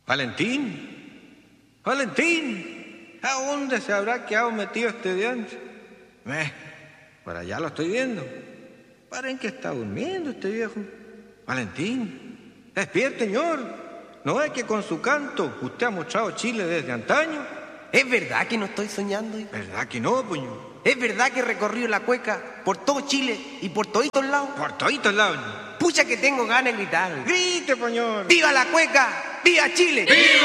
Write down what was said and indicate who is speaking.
Speaker 1: Valentín, Valentín, ¿a dónde se habrá quedado metido este diante? Por allá lo estoy viendo. ¿Para que está durmiendo este viejo? Valentín, despierte, señor. ¿No es que con su canto usted ha mostrado Chile desde antaño?
Speaker 2: ¿Es verdad que no estoy soñando?
Speaker 1: ¿Verdad que no, puño?
Speaker 2: ¿Es verdad que he recorrido la cueca por todo Chile y por toditos lados?
Speaker 1: Por toditos lados.
Speaker 2: Pucha que tengo ganas de gritar.
Speaker 1: ¡Grite, puño!
Speaker 2: ¡Viva la cueca! ¡Viva Chile!
Speaker 3: ¡Viva!